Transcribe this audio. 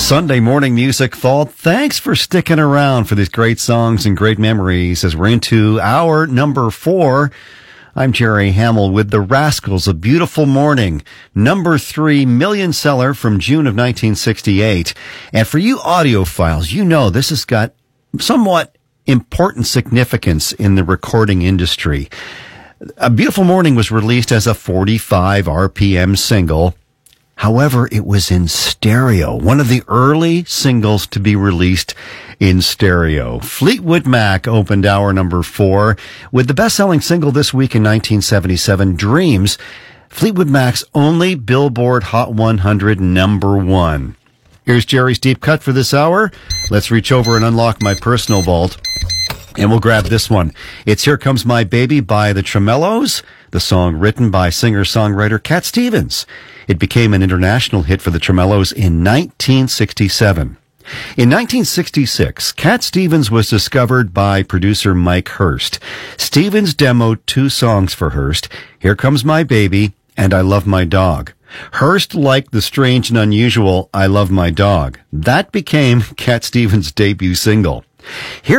Sunday morning music vault. Thanks for sticking around for these great songs and great memories as we're into hour number 4. I'm Jerry Hamill with The Rascals, A Beautiful Morning, number 3 million seller from June of 1968. And for you audiophiles, you know this has got somewhat important significance in the recording industry. A Beautiful Morning was released as a 45 RPM single. However, it was in stereo, one of the early singles to be released in stereo. Fleetwood Mac opened hour number 4 with the best-selling single this week in 1977, Dreams, Fleetwood Mac's only Billboard Hot 100 number 1. Here's Jerry's Deep Cut for this hour. Let's reach over and unlock my personal vault. And we'll grab this one. It's Here Comes My Baby by the Tremellos, the song written by singer-songwriter Cat Stevens. It became an international hit for the Tremellos in 1967. In 1966, Cat Stevens was discovered by producer Mike Hurst. Stevens demoed 2 songs for Hurst, Here Comes My Baby and I Love My Dog. Hurst liked the strange and unusual I Love My Dog. That became Cat Stevens' debut single. Here